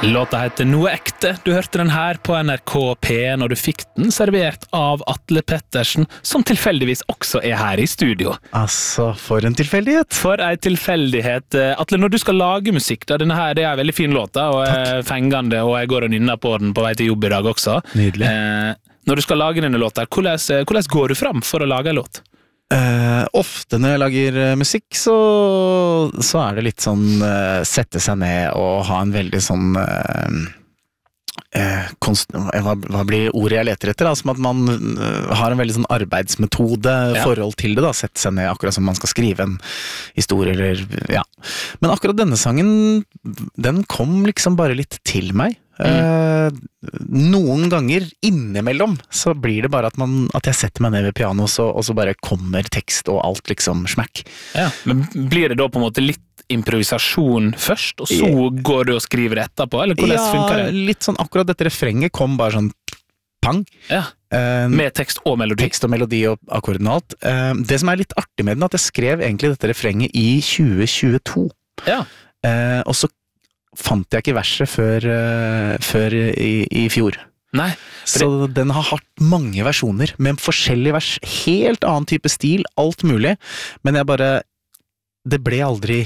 Låta heter Noe ekte. Du hørte den her på NRK P1, og du fikk den servert av Atle Pettersen, som tilfeldigvis også her i studio. Altså, for en tilfeldighet. For en tilfeldighet. Atle, når du skal lage musikk, da, denne her, det en veldig fin låta, og fengende, og jeg går og nynner på den på vei til jobb i dag også. Nydelig. Når du skal lage denne låta, hvordan går du fram for å lage en låt? Ofte når jeg lager musikk så det litt sånn sette seg ned og ha en veldig sånn hva blir ordet jeg leter etter, som at man har en veldig sånn arbeidsmetode forhold til det da, sette seg ned akkurat som man skal skrive en historie eller, ja. Men akkurat denne sangen, den kom liksom bare litt til meg. Noen ganger innimellom så blir det bare at jeg setter meg ned ved piano og så bare kommer tekst og alt liksom smakk. Ja, men blir det da på en måte litt improvisasjon først, og så går du og skriver etterpå, eller hvordan funker det? Ja, litt sånn akkurat dette refrenget kom bare sånn pang. Ja, med tekst og melodi. Tekst og melodi og akkorden og alt. Det som litt artig med den, at jeg skrev egentlig dette refrenget i 2022. Ja. Og så fant jeg ikke verset før i fjor. Nei. Så den har hatt mange versjoner, med forskjellige vers, helt annen type stil, alt mulig, men det ble aldri